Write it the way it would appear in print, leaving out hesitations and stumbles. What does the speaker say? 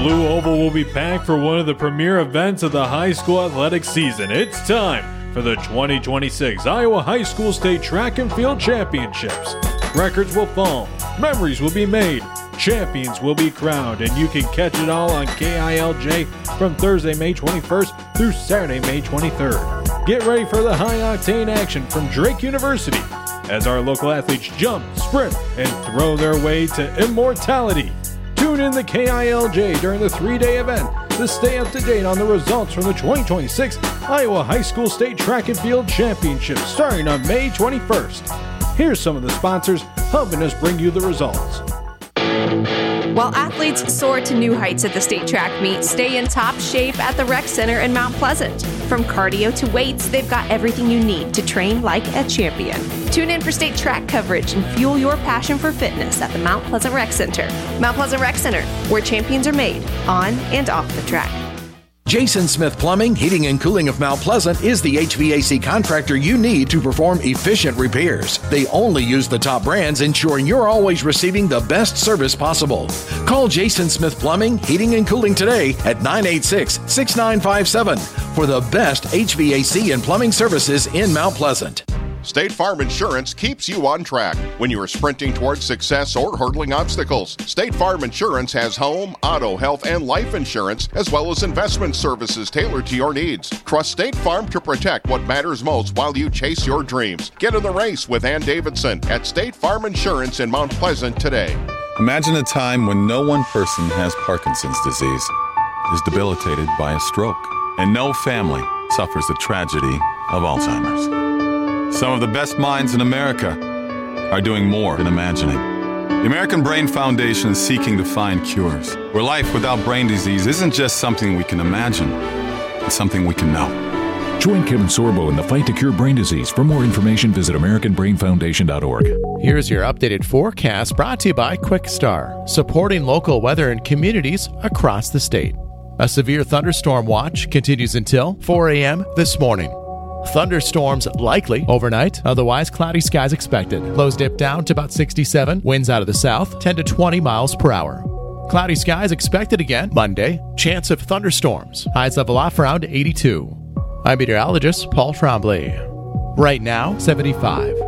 Blue Oval will be packed for one of the premier events of the high school athletics season. It's time for the 2026 Iowa High School State Track and Field Championships. Records will fall, memories will be made, champions will be crowned, and you can catch it all on KILJ from Thursday, May 21st through Saturday, May 23rd. Get ready for the high-octane action from Drake University as our local athletes jump, sprint, and throw their way to immortality. Tune in to KILJ during the 3-day event to stay up to date on the results from the 2026 Iowa High School State Track and Field Championships starting on May 21st. Here's some of the sponsors helping us bring you the results. While athletes soar to new heights at the state track meet, stay in top shape at the Rec Center in Mount Pleasant. From cardio to weights, they've got everything you need to train like a champion. Tune in for state track coverage and fuel your passion for fitness at the Mount Pleasant Rec Center. Mount Pleasant Rec Center, where champions are made on and off the track. Jason Smith Plumbing, Heating and Cooling of Mount Pleasant is the HVAC contractor you need to perform efficient repairs. They only use the top brands, ensuring you're always receiving the best service possible. Call Jason Smith Plumbing, Heating and Cooling today at 986-6957 for the best HVAC and plumbing services in Mount Pleasant. State Farm Insurance keeps you on track when you are sprinting towards success or hurdling obstacles. State Farm Insurance has home, auto, health, and life insurance, as well as investment services tailored to your needs. Trust State Farm to protect what matters most while you chase your dreams. Get in the race with Ann Davidson at State Farm Insurance in Mount Pleasant today. Imagine a time when no one person has Parkinson's disease, is debilitated by a stroke, and no family suffers the tragedy of Alzheimer's. Some of the best minds in America are doing more than imagining. The American Brain Foundation is seeking to find cures, where life without brain disease isn't just something we can imagine, it's something we can know. Join Kevin Sorbo in the fight to cure brain disease. For more information, visit AmericanBrainFoundation.org. Here's your updated forecast brought to you by QuickStar, supporting local weather in communities across the state. A severe thunderstorm watch continues until 4 a.m. this morning. Thunderstorms likely overnight, otherwise cloudy skies expected. Lows dip down to about 67, winds out of the south 10 to 20 miles per hour. Cloudy skies expected again Monday, chance of thunderstorms. Highs level off around 82. I'm meteorologist Paul Trombley. Right now, 75.